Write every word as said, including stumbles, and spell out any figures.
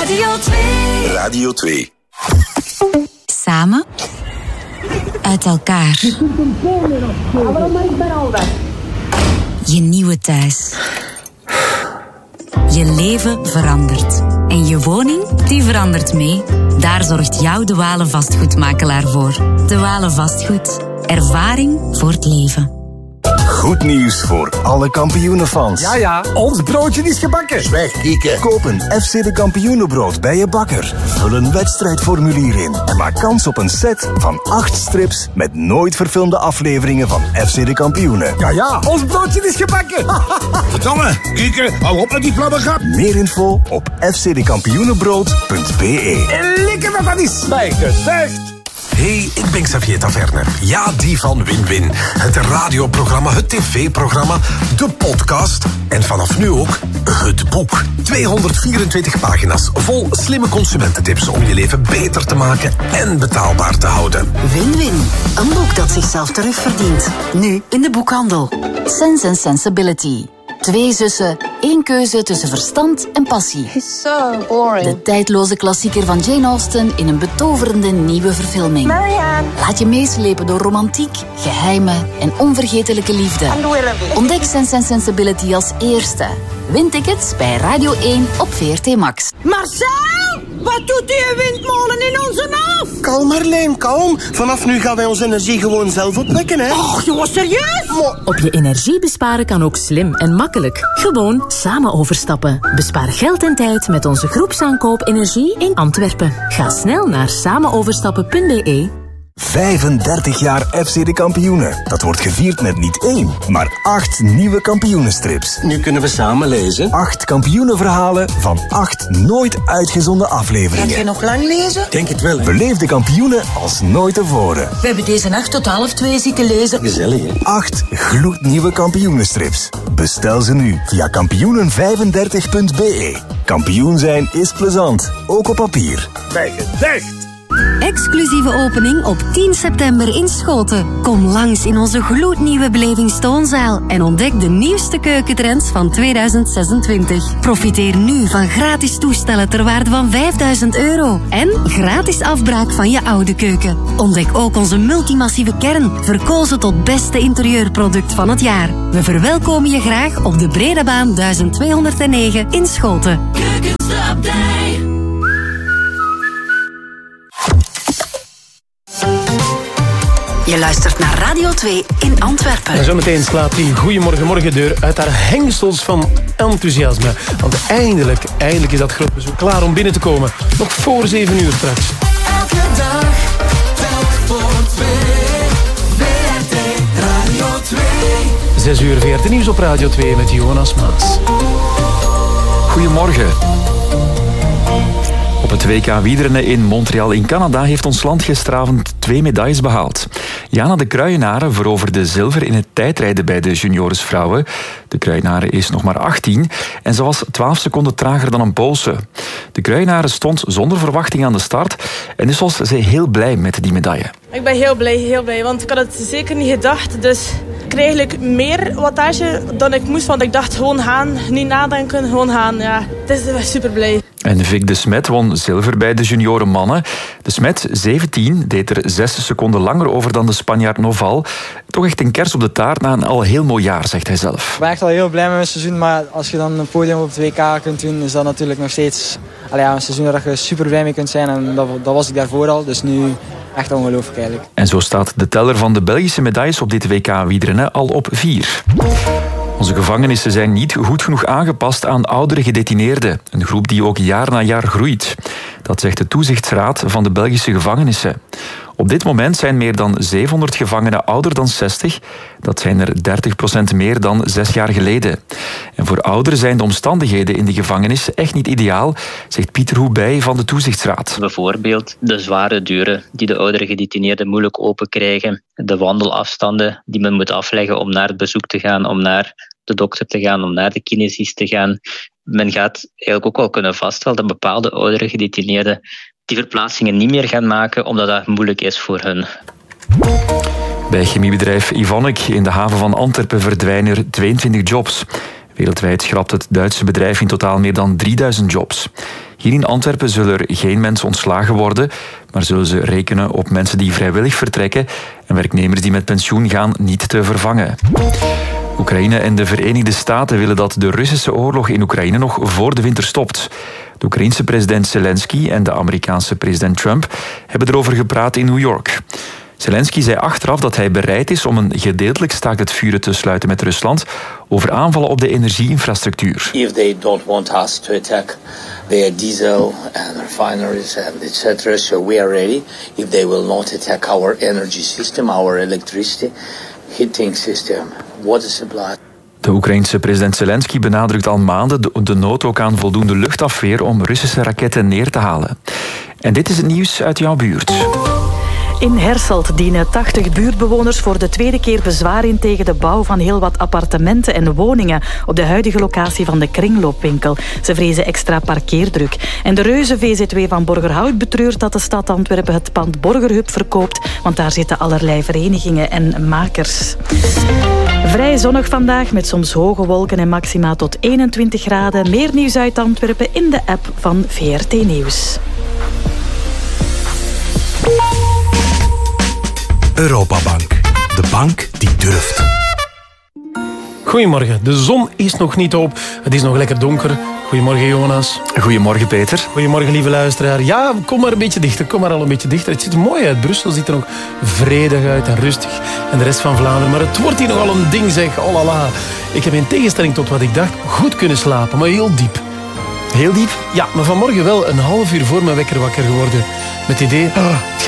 Radio twee. Radio twee. Samen. Uit elkaar. Je nieuwe thuis. Je leven verandert. En je woning, die verandert mee. Daar zorgt jouw De Walen vastgoedmakelaar voor. De Walen Vastgoed. Ervaring voor het leven. Goed nieuws voor alle kampioenenfans. Ja, ja, ons broodje is gebakken. Zwijg, Kieke. Koop een F C de Kampioenenbrood bij je bakker. Vul een wedstrijdformulier in en maak kans op een set van acht strips met nooit verfilmde afleveringen van F C de Kampioenen. Ja, ja, ons broodje is gebakken. Verdomme, Kieke, hou op met die flabbergap. Meer info op f c de kampioenenbrood punt b e. En lekker dat dat is. Bij gezegd. Hey, ik ben Xavier Taverne. Ja, die van Win-Win. Het radioprogramma, het tv-programma, de podcast en vanaf nu ook het boek. tweehonderdvierentwintig pagina's vol slimme consumententips om je leven beter te maken en betaalbaar te houden. Win-Win. Een boek dat zichzelf terugverdient. Nu in de boekhandel. Sense and Sensibility. Twee zussen, één keuze tussen verstand en passie. It's so boring. De tijdloze klassieker van Jane Austen in een betoverende nieuwe verfilming. Marianne. Laat je meeslepen door romantiek, geheimen en onvergetelijke liefde. Ontdek Sense and Sensibility als eerste. Win tickets bij Radio één op V R T Max. Marcel, wat doet die windmolen in onze naaf? Kalm Marleen, kalm. Vanaf nu gaan wij onze energie gewoon zelf opwekken, hè. Och, jongen, serieus? Maar... Op je energie besparen kan ook slim en makkelijk. Gewoon samen overstappen. Bespaar geld en tijd met onze groepsaankoop energie in Antwerpen. Ga snel naar samenoverstappen punt b e. vijfendertig jaar F C de Kampioenen. Dat wordt gevierd met niet één, maar acht nieuwe kampioenenstrips. Nu kunnen we samen lezen. Acht kampioenenverhalen van acht nooit uitgezonden afleveringen. Ga je nog lang lezen? Denk het wel, hè. Beleef de kampioenen als nooit tevoren. We hebben deze nacht tot half twee zitten lezen. Gezellig, hè. Acht gloednieuwe kampioenenstrips. Bestel ze nu via kampioenen vijfendertig punt b e. Kampioen zijn is plezant, ook op papier. Bij gezegd. Exclusieve opening op tien september in Schoten. Kom langs in onze gloednieuwe belevingstoonzaal en ontdek de nieuwste keukentrends van tweeduizend zesentwintig. Profiteer nu van gratis toestellen ter waarde van vijfduizend euro en gratis afbraak van je oude keuken. Ontdek ook onze multimassieve kern, verkozen tot beste interieurproduct van het jaar. We verwelkomen je graag op de Bredebaan duizend tweehonderdnegen in Schoten. Keukenstapdij. Je luistert naar Radio twee in Antwerpen. En zometeen slaat die Goeiemorgen Morgendeur uit haar hengsels van enthousiasme. Want eindelijk, eindelijk is dat grootbezoek klaar om binnen te komen. Nog voor zeven uur straks. Elke dag, telk voor twee. V R T Radio twee. Zes uur V R T Nieuws op Radio twee met Jonas Maas. Goedemorgen. Op het W K wielrennen in Montreal in Canada heeft ons land gisteravond twee medailles behaald. Jana de Kruijenaren veroverde zilver in het tijdrijden bij de junioresvrouwen. De Kruijenaren is nog maar achttien en ze was twaalf seconden trager dan een Poolse. De Kruijenaren stond zonder verwachting aan de start en dus was zij heel blij met die medaille. Ik ben heel blij, heel blij, want ik had het zeker niet gedacht. Dus ik kreeg eigenlijk meer wattage dan ik moest, want ik dacht gewoon gaan, niet nadenken, gewoon gaan. Ja, het is super blij. En Vic de Smet won zilver bij de junioren mannen. De Smet, zeventien, deed er zes seconden langer over dan de Spanjaard Noval. Toch echt een kers op de taart na een al heel mooi jaar, zegt hij zelf. Ik ben echt al heel blij met mijn seizoen, maar als je dan een podium op het W K kunt doen, is dat natuurlijk nog steeds allee, ja, een seizoen waar je super blij mee kunt zijn. En dat, dat was ik daarvoor al, dus nu echt ongelooflijk eigenlijk. En zo staat de teller van de Belgische medailles op dit W K wielrennen al op vier. Onze gevangenissen zijn niet goed genoeg aangepast aan oudere gedetineerden. Een groep die ook jaar na jaar groeit. Dat zegt de toezichtsraad van de Belgische gevangenissen. Op dit moment zijn meer dan zevenhonderd gevangenen ouder dan zestig. Dat zijn er dertig procent meer dan zes jaar geleden. En voor ouderen zijn de omstandigheden in de gevangenis echt niet ideaal, zegt Pieter Hoebij van de toezichtsraad. Bijvoorbeeld de zware deuren die de oudere gedetineerden moeilijk open krijgen. De wandelafstanden die men moet afleggen om naar het bezoek te gaan, om naar de dokter te gaan, om naar de kinesist te gaan. Men gaat eigenlijk ook wel kunnen vaststellen dat bepaalde oudere gedetineerden die verplaatsingen niet meer gaan maken, omdat dat moeilijk is voor hen. Bij chemiebedrijf Evonik in de haven van Antwerpen verdwijnen er tweeëntwintig jobs. Wereldwijd schrapt het Duitse bedrijf in totaal meer dan drieduizend jobs. Hier in Antwerpen zullen er geen mensen ontslagen worden, maar zullen ze rekenen op mensen die vrijwillig vertrekken en werknemers die met pensioen gaan niet te vervangen. Oekraïne en de Verenigde Staten willen dat de Russische oorlog in Oekraïne nog voor de winter stopt. De Oekraïense president Zelensky en de Amerikaanse president Trump hebben erover gepraat in New York. Zelensky zei achteraf dat hij bereid is om een gedeeltelijk staakt het vuren te sluiten met Rusland over aanvallen op de energieinfrastructuur. If they don't want us to attack their diesel and refineries and et cetera, so we are ready. If they will not attack our energy system, our electricity, heating system, water supply. De Oekraïense president Zelensky benadrukt al maanden de, de nood ook aan voldoende luchtafweer om Russische raketten neer te halen. En dit is het nieuws uit jouw buurt. In Herselt dienen tachtig buurtbewoners voor de tweede keer bezwaar in tegen de bouw van heel wat appartementen en woningen op de huidige locatie van de kringloopwinkel. Ze vrezen extra parkeerdruk. En de reuze V Z W van Borgerhout betreurt dat de stad Antwerpen het pand Borgerhub verkoopt, want daar zitten allerlei verenigingen en makers. Vrij zonnig vandaag met soms hoge wolken en maxima tot eenentwintig graden. Meer nieuws uit Antwerpen in de app van V R T Nieuws. Europabank. De bank die durft. Goedemorgen. De zon is nog niet op. Het is nog lekker donker. Goedemorgen, Jonas. Goedemorgen, Peter. Goedemorgen, lieve luisteraar. Ja, kom maar een beetje dichter. Kom maar al een beetje dichter. Het ziet er mooi uit. Brussel ziet er nog vredig uit en rustig. En de rest van Vlaanderen. Maar het wordt hier nogal een ding, zeg. Oh la la. Ik heb in tegenstelling tot wat ik dacht goed kunnen slapen. Maar heel diep. Heel diep? Ja, maar vanmorgen wel een half uur voor mijn wekker wakker geworden. Met het idee, oh, het